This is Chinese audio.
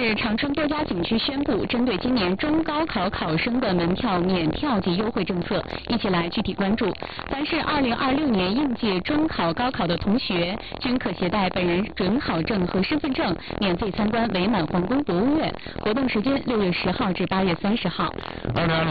日，长春多家景区宣布针对今年中高考考生的门票免票及优惠政策，一起来具体关注。凡是2026年应届中考、高考的同学，均可携带本人准考证和身份证，免费参观伪满皇宫博物院。活动时间6月10号至8月30号。 2025